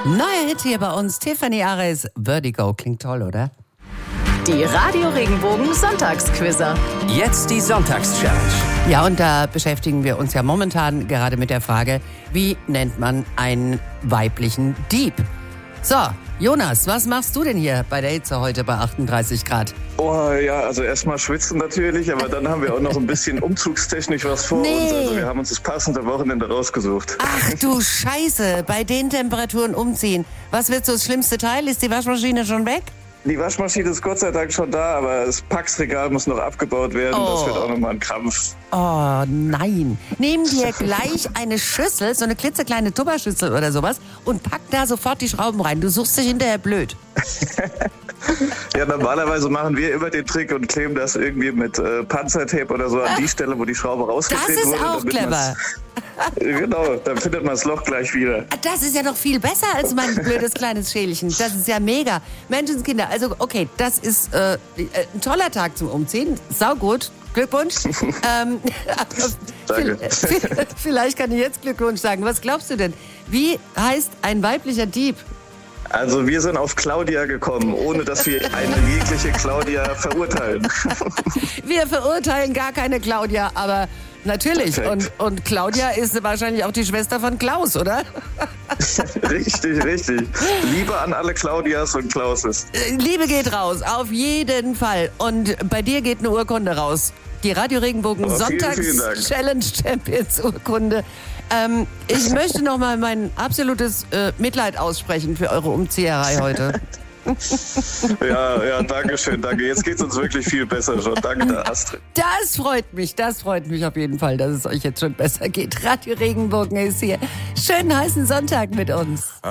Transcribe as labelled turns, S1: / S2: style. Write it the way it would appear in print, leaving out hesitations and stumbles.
S1: Neuer Hit hier bei uns, Tiffany Ares, Vertigo. Klingt toll, oder?
S2: Die Radio Regenbogen Sonntagsquizzer.
S3: Jetzt die Sonntagschallenge.
S1: Ja, und da beschäftigen wir uns ja momentan gerade mit der Frage, wie nennt man einen weiblichen Dieb? So, Jonas, was machst du denn hier bei der Hitze heute bei 38 Grad?
S4: Oh ja, also erstmal schwitzen natürlich, aber dann haben wir auch noch ein bisschen umzugstechnisch was vor uns. Also wir haben uns das passende Wochenende rausgesucht.
S1: Ach du Scheiße, bei den Temperaturen umziehen. Was wird so das schlimmste Teil? Ist die Waschmaschine schon weg?
S4: Die Waschmaschine ist Gott sei Dank schon da, aber das Packsregal muss noch abgebaut werden.
S1: Oh.
S4: Das wird auch nochmal ein Krampf.
S1: Oh nein. Nehmen dir gleich eine Schüssel, so eine klitzekleine Tupperschüssel oder sowas und pack da sofort die Schrauben rein. Du suchst dich hinterher blöd.
S4: Ja, normalerweise machen wir immer den Trick und kleben das irgendwie mit Panzertape oder so an die Stelle, wo die Schraube rausgedreht
S1: Das ist
S4: wurde.
S1: auch clever.
S4: Genau, dann findet man das Loch gleich wieder.
S1: Das ist ja doch viel besser als mein blödes kleines Schälchen. Das ist ja mega. Menschenskinder, also okay, das ist ein toller Tag zum Umziehen. Saugut. Glückwunsch.
S4: Danke.
S1: Vielleicht kann ich jetzt Glückwunsch sagen. Was glaubst du denn? Wie heißt ein weiblicher Dieb?
S4: Also wir sind auf Claudia gekommen, ohne dass wir eine jegliche Claudia verurteilen.
S1: Wir verurteilen gar keine Claudia, aber natürlich. Und Claudia ist wahrscheinlich auch die Schwester von Klaus, oder?
S4: Richtig. Liebe an alle Claudias und Klauses.
S1: Liebe geht raus, auf jeden Fall. Und bei dir geht eine Urkunde raus. Die Radio Regenbogen
S4: vielen Dank.
S1: Sonntags-Challenge Champions Urkunde. Ich möchte noch mal mein absolutes Mitleid aussprechen für eure Umzieherei heute.
S4: Ja, danke schön, danke. Jetzt geht's uns wirklich viel besser schon. Danke, Astrid.
S1: Das freut mich auf jeden Fall, dass es euch jetzt schon besser geht. Radio Regenbogen ist hier. Schönen heißen Sonntag mit uns.